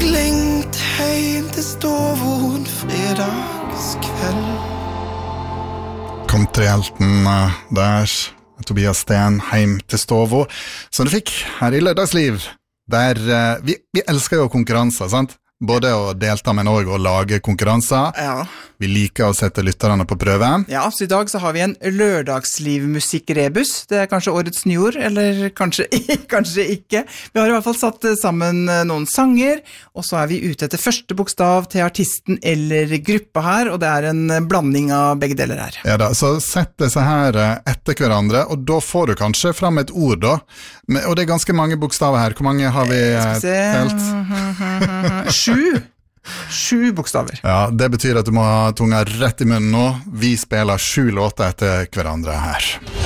lengte heim til Ståvon fredagskveld. Countryhelten der, Tobias Sten, heim til Ståvo, som du fikk her i Lørdagsliv, der vi elsker jo konkurranser, sant? Både å delta, men også å lage konkurranser. Ja. Vi liker å sette lytterne på prøve. Ja, så i dag så har vi en lørdagslivmusikkrebus. Det er kanskje årets nyord, eller kanskje ikke. Vi har i hvert fall satt sammen noen sanger, og så er vi ute etter første bokstav til artisten eller gruppa her, og det er en blanding av begge deler her. Ja da, så sett disse her etter hverandre, og da får du kanskje fram et ord da. Og det er ganske mange bokstaver her. Hvor mange har vi telt? 7 bokstaver. Ja, det betyr at du må ha tunga rett i munnen nå. Vi spiller 7 låter etter hverandre her.